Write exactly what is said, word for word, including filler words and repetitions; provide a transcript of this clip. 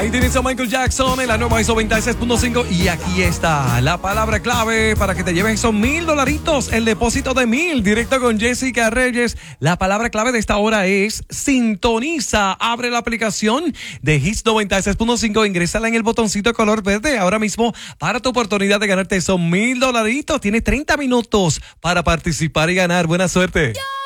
Ahí tienes a Michael Jackson en la nueva I S O noventa y seis punto cinco. Y aquí está la palabra clave para que te lleven esos mil dolaritos. El depósito de mil, directo con Jessica Reyes. La palabra clave de esta hora es sintoniza. Abre la aplicación de Hits noventa y seis punto cinco. Ingrésala en el botoncito de color verde ahora mismo para tu oportunidad de ganarte esos mil dolaritos. Tienes treinta minutos para participar y ganar. Buena suerte.